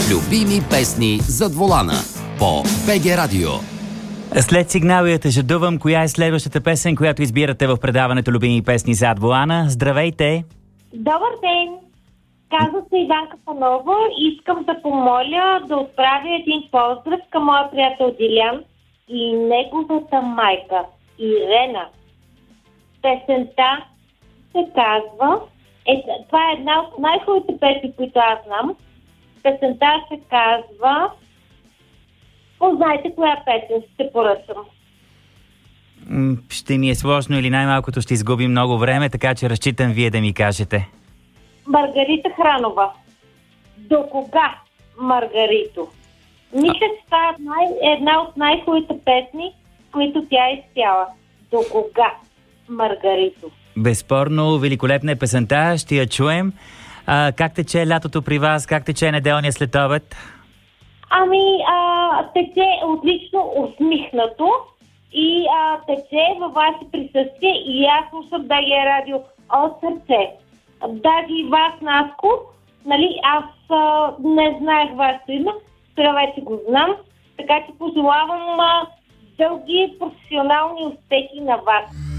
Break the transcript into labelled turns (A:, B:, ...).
A: Любими песни зад волана по БГ Радио.
B: След сигнала те жадувам, коя е следващата песен, която избирате в предаването Любими песни зад волана. Здравейте!
C: Добър ден! Казвам се Иванка Панова. Искам да помоля да отправя един поздрав към моя приятел Дилян и неговата майка Ирена. Песента се казва... това е една от най-хубавите песни, които аз знам. Песента се казва... Познайте коя песен ще поръчам.
B: Ще ми е сложно или най-малкото ще изгубим много време, така че разчитам вие да ми кажете.
C: Маргарита Хранова. До кога, Маргарито? Мисля, че това е една от най-хубавите песни, които тя е изпяла. До кога, Маргарито?
B: Безспорно, великолепна е песента, ще я чуем. Как тече лятото при вас? Как тече неделния следобед?
C: Тече отлично усмихнато и тече във ваше присъствие и аз слушам БГ Радио от сърце. Даже и вас, Наско, нали, аз не знаех вашето име, сега вече го знам, така че пожелавам дълги професионални успехи на вас.